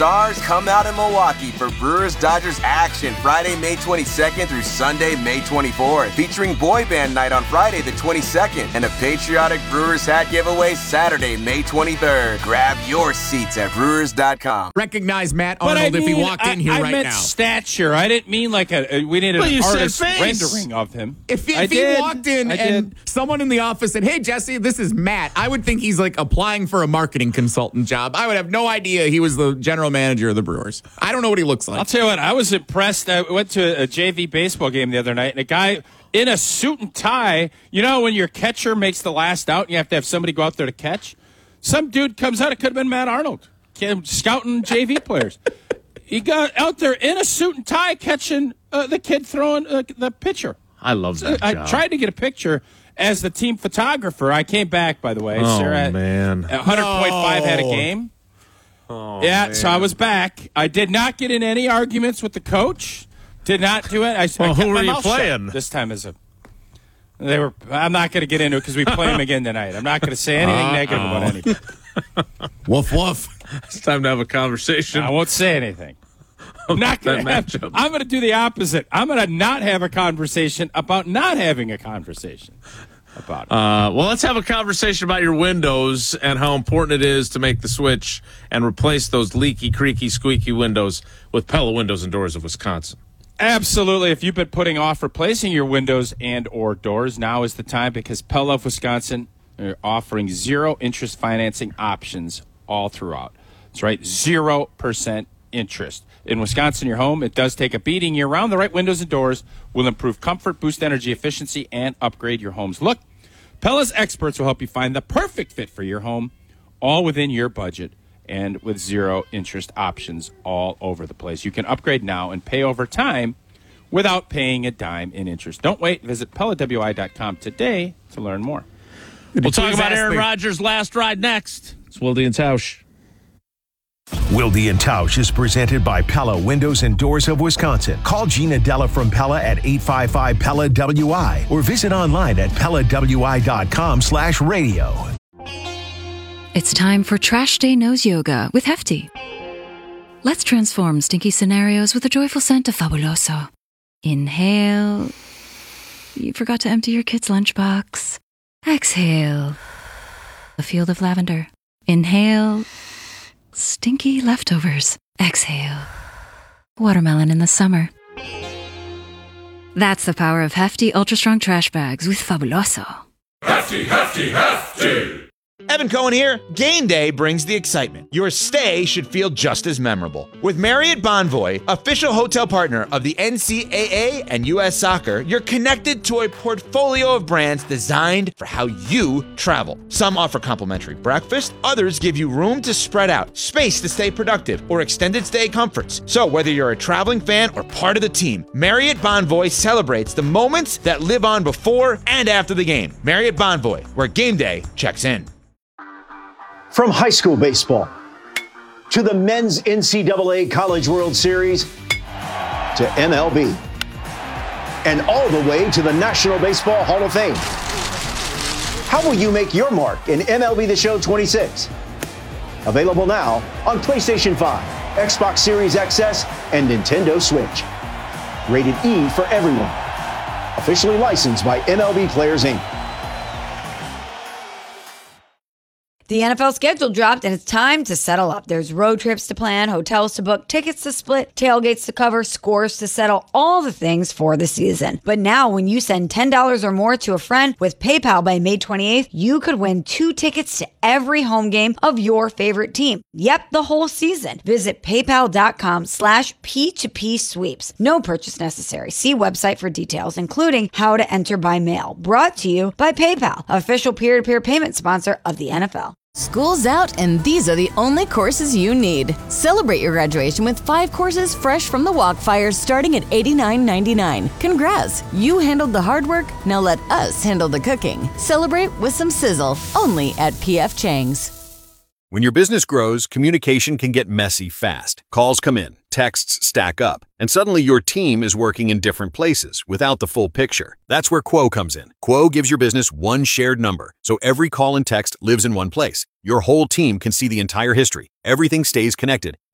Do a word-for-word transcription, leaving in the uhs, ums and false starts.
Stars come out in Milwaukee for Brewers-Dodgers action Friday, May twenty-second through Sunday, May twenty-fourth, featuring Boy Band Night on Friday the twenty-second and a patriotic Brewers hat giveaway Saturday, May twenty-third. Grab your seats at brewers dot com. Recognize Matt But Arnold I mean, if he walked I, in here I right meant now. stature. I didn't mean like a. We needed Well, an you said artist face. rendering of him. If, if I he did. walked in I and did. someone in the office said, "Hey Jesse, this is Matt," I would think he's like applying for a marketing consultant job. I would have no idea he was the general manager of the Brewers. I don't know what he looks like. I'll tell you what. I was impressed. I went to a J V baseball game the other night, and a guy in a suit and tie. You know, when your catcher makes the last out, and you have to have somebody go out there to catch. Some dude comes out. It could have been Matt Arnold, scouting J V players. He got out there in a suit and tie, catching uh, the kid throwing uh, the pitcher. I love that I job. tried to get a picture as the team photographer. I came back, by the way. Oh, Sarah, man. one hundred point five No. had a game. Oh, yeah, man. so I was back. I did not get in any arguments with the coach. Did not do it. I, Well, I who kept were my you mouth shut playing? this time as a. They were. I'm not going to get into it because we play them again tonight. I'm not going to say anything Uh-oh. negative about anybody. Woof woof. It's time to have a conversation. I won't say anything. I'm not going that to. matchup. I'm going to do the opposite. I'm going to not have a conversation about not having a conversation about it. Uh, well, let's have a conversation about your windows and how important it is to make the switch and replace those leaky, creaky, squeaky windows with Pella Windows and Doors of Wisconsin. Absolutely. If you've been putting off replacing your windows and or doors, now is the time because Pella of Wisconsin are offering zero interest financing options all throughout. That's right, zero percent interest. In Wisconsin, your home, it does take a beating year-round. The right windows and doors will improve comfort, boost energy efficiency, and upgrade your home's look. Pella's experts will help you find the perfect fit for your home, all within your budget and with zero interest options all over the place. You can upgrade now and pay over time without paying a dime in interest. Don't wait. Visit Pella W I dot com today to learn more. We'll talk Please about ask Aaron the- Rodgers' last ride next. It's Wilde and Tausch. Wilde and Tausch is presented by Pella Windows and Doors of Wisconsin. Call Gina Della from Pella at eight five five Pella W I or visit online at Pella W I dot com slash radio. It's time for Trash Day Nose Yoga with Hefty. Let's transform stinky scenarios with a joyful scent of Fabuloso. Inhale. You forgot to empty your kid's lunchbox. Exhale. A field of lavender. Inhale. Stinky leftovers. Exhale. Watermelon in the summer. That's the power of Hefty Ultra Strong Trash Bags with Fabuloso. Hefty, hefty, hefty. Evan Cohen here. Game day brings the excitement. Your stay should feel just as memorable. With Marriott Bonvoy, official hotel partner of the N C double A and U S Soccer, you're connected to a portfolio of brands designed for how you travel. Some offer complimentary breakfast, others give you room to spread out, space to stay productive, or extended stay comforts. So whether you're a traveling fan or part of the team, Marriott Bonvoy celebrates the moments that live on before and after the game. Marriott Bonvoy, where game day checks in. From high school baseball to the men's N C double A College World Series to M L B and all the way to the National Baseball Hall of Fame. How will you make your mark in M L B The Show twenty-six? Available now on PlayStation five, Xbox Series X S, and Nintendo Switch. Rated E for everyone. Officially licensed by M L B Players, Incorporated. The N F L schedule dropped, and it's time to settle up. There's road trips to plan, hotels to book, tickets to split, tailgates to cover, scores to settle, all the things for the season. But now, when you send ten dollars or more to a friend with PayPal by May twenty-eighth, you could win two tickets to every home game of your favorite team. Yep, the whole season. Visit paypal.com slash P2P sweeps. No purchase necessary. See website for details, including how to enter by mail. Brought to you by PayPal, official peer-to-peer payment sponsor of the N F L. School's out, and these are the only courses you need. Celebrate your graduation with five courses fresh from the Walkfire starting at eighty-nine ninety-nine. Congrats! You handled the hard work, now let us handle the cooking. Celebrate with some sizzle, only at P F Chang's. When your business grows, communication can get messy fast. Calls come in, texts stack up, and suddenly your team is working in different places without the full picture. That's where Quo comes in. Quo gives your business one shared number, so every call and text lives in one place. Your whole team can see the entire history. Everything stays connected,